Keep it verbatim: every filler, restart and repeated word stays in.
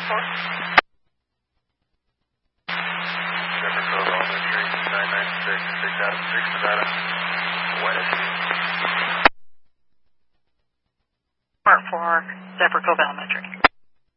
four. Zephyr Cove Elementary, nine nine six, six out of six, Nevada. What is it? Part four, Zephyr Cove Elementary.